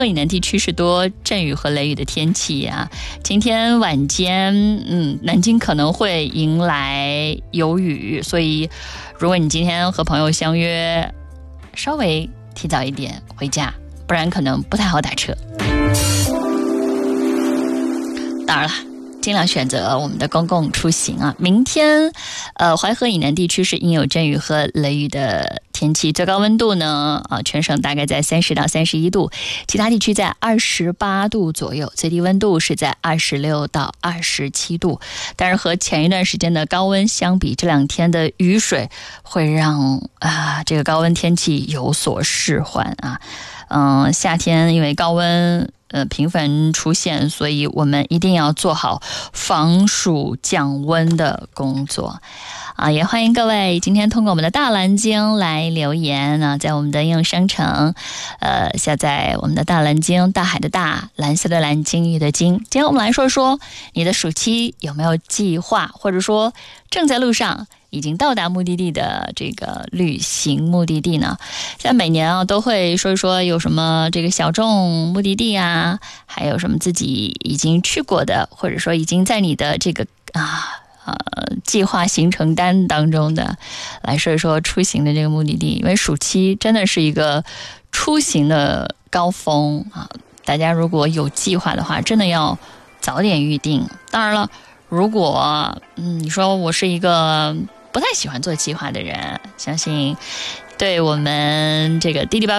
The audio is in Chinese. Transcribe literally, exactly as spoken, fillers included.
以南地区是多阵雨和雷雨的天气啊。今天晚间，嗯，南京可能会迎来有雨，所以如果你今天和朋友相约，稍微提早一点回家，不然可能不太好打车。当然了，尽量选择我们的公共出行啊。明天，呃，淮河以南地区是应有阵雨和雷雨的天气，最高温度呢，啊，全省大概在三十到三十一度，其他地区在二十八度左右，最低温度是在二十六到二十七度。但是和前一段时间的高温相比，这两天的雨水会让啊这个高温天气有所释缓啊。嗯、呃，夏天因为高温呃频繁出现，所以我们一定要做好防暑降温的工作啊！也欢迎各位今天通过我们的大蓝鲸来留言啊，在我们的应用商城，呃，下载我们的大蓝鲸，大海的大，蓝色的蓝，鲸鱼的鲸。今天我们来说说你的暑期有没有计划，或者说正在路上，已经到达目的地的这个旅行目的地呢？像每年啊都会说一说有什么这个小众目的地啊，还有什么自己已经去过的，或者说已经在你的这个啊呃计划行程单当中的，来说一说出行的这个目的地。因为暑期真的是一个出行的高峰啊，大家如果有计划的话，真的要早点预定。当然了，如果嗯你说我是一个不太喜欢做计划的人，相信对我们这个滴滴八